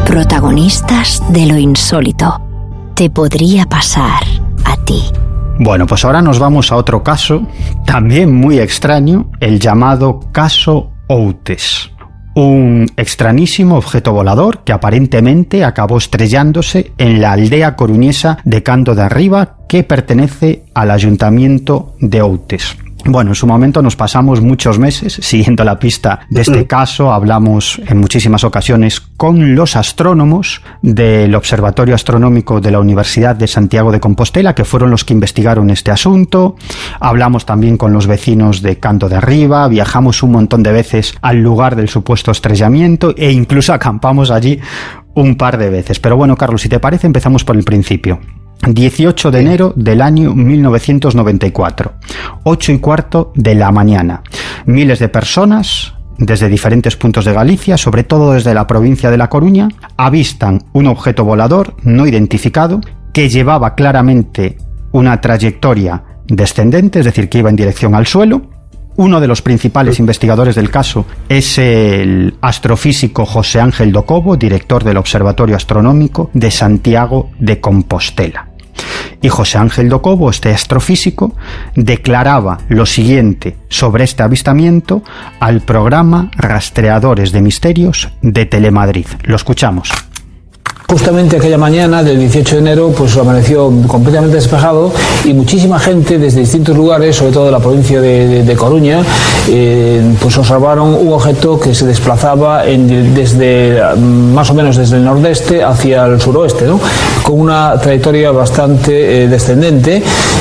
Protagonistas de lo insólito. Te podría pasar a ti. Bueno, pues ahora nos vamos a otro caso, también muy extraño, el llamado caso Outes. Un extrañísimo objeto volador que aparentemente acabó estrellándose en la aldea coruñesa de Cando de Arriba, que pertenece al ayuntamiento de Outes. Bueno, en su momento nos pasamos muchos meses siguiendo la pista de este caso, hablamos en muchísimas ocasiones con los astrónomos del Observatorio Astronómico de la Universidad de Santiago de Compostela, que fueron los que investigaron este asunto, hablamos también con los vecinos de Cando de Arriba, viajamos un montón de veces al lugar del supuesto estrellamiento e incluso acampamos allí un par de veces. Pero bueno, Carlos, si te parece, empezamos por el principio. 18 de enero del año 1994, 8:15 de la mañana. Miles de personas desde diferentes puntos de Galicia, sobre todo desde la provincia de La Coruña, avistan un objeto volador no identificado que llevaba claramente una trayectoria descendente, es decir, que iba en dirección al suelo. Uno de los principales investigadores del caso es el astrofísico José Ángel do Cobo, director del Observatorio Astronómico de Santiago de Compostela. Y José Ángel do Cobo, este astrofísico, declaraba lo siguiente sobre este avistamiento al programa Rastreadores de Misterios de Telemadrid. Lo escuchamos. Justamente aquella mañana del 18 de enero pues amaneció completamente despejado y muchísima gente desde distintos lugares, sobre todo de la provincia de Coruña, pues observaron un objeto que se desplazaba desde más o menos desde el nordeste hacia el suroeste, ¿no? Con una trayectoria bastante descendente